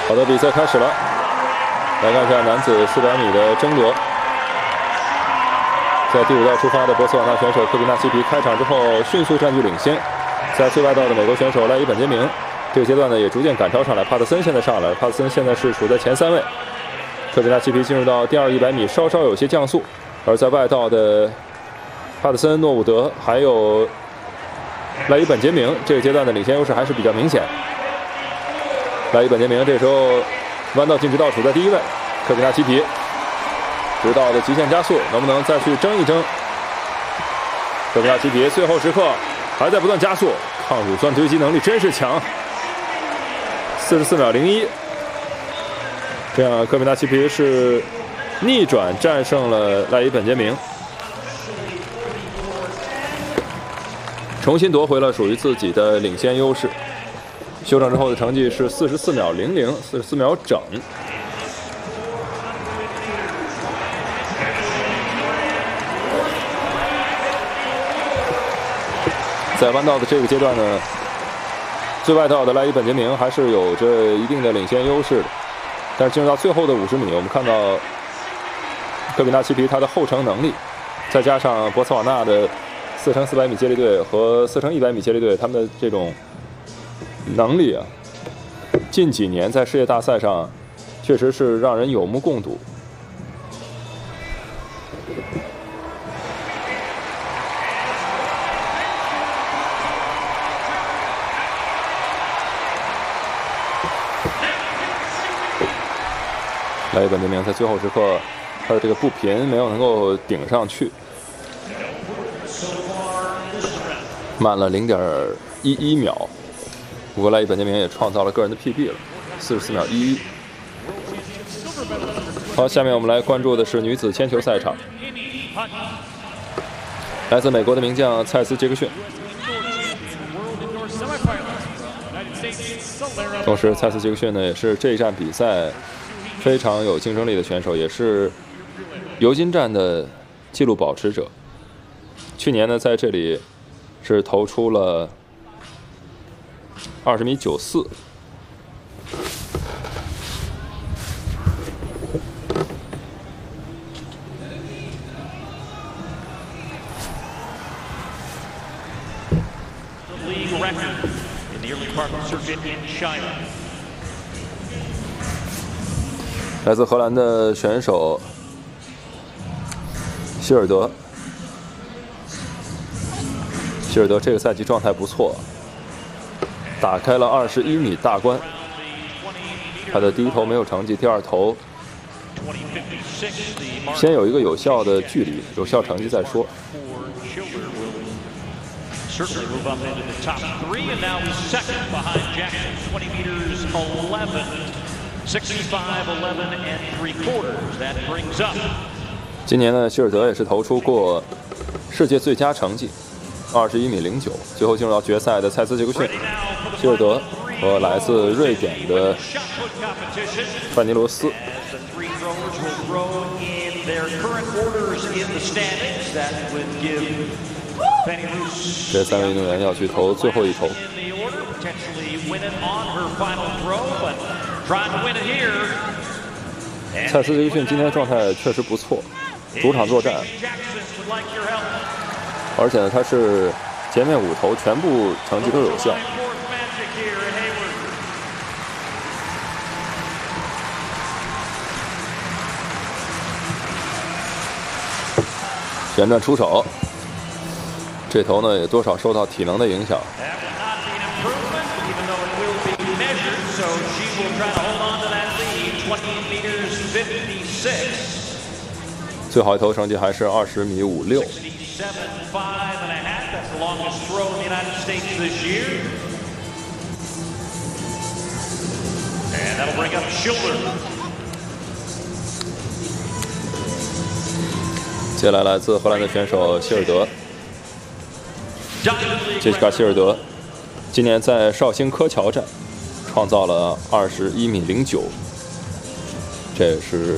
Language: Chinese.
好的，比赛开始了。来看一下男子400米的争夺。在第5道出发的博茨瓦纳选手科比纳西皮开场之后迅速占据领先，在最外道的美国选手赖伊本杰明这个阶段呢也逐渐赶超上来。帕特森现在上来，帕特森现在是处在前3位。科比纳西皮进入到第2 100米，稍稍有些降速，而在外道的帕特森、诺伍德还有赖伊本杰明这个阶段的领先优势还是比较明显。赖伊本杰明这时候弯道进直道处在第1位，科比纳西皮直道的极限加速，能不能再去争一争？科比纳西皮最后时刻还在不断加速，抗乳酸堆积能力真是强，44秒01。这样科比纳西皮是逆转战胜了赖伊本杰明，重新夺回了属于自己的领先优势。修正之后的成绩是44秒00， 44秒整。在弯道的这个阶段呢，最外道的赖伊本杰明还是有着一定的领先优势的，但是进入到最后的50米，我们看到科比纳西皮他的后程能力，再加上博茨瓦纳的4x400米接力队和4x100米接力队，他们的这种能力啊，近几年在世界大赛上确实是让人有目共睹。赖伊本杰明在最后时刻，他的这个步频没有能够顶上去，慢了0.11秒。不过赖伊本杰明也创造了个人的 PB 了，44秒11。好，下面我们来关注的是女子铅球赛场，来自美国的名将蔡斯·杰克逊，同时蔡斯·杰克逊呢也是这一站比赛非常有竞争力的选手，也是尤金站的纪录保持者。去年呢在这里是投出了20.94米。来自荷兰的选手希尔德，希尔德这个赛季状态不错，打开了21米大关。他的第1投没有成绩，第2投先有一个有效的距离，有效成绩再说。 Certainly move up into the top 3, and now he's second behind Jackson, 20 meters 11, 65, 11 3/4. That brings up. 今年呢，希尔德也是投出过世界最佳成绩，21米09。最后进入到决赛的蔡斯·杰克逊、希尔德和来自瑞典的范尼罗斯。这3位运动员要去投最后1投。蔡斯·杰克逊今天的状态确实不错，主场作战，而且呢，他是前面5投全部成绩都有效。旋转出手。这头呢也多少受到体能的影响。最好一投成绩还是20米56。接下来来自荷兰的选手希尔德。杰西卡·希尔德今年在绍兴柯桥站创造了21米09，这也是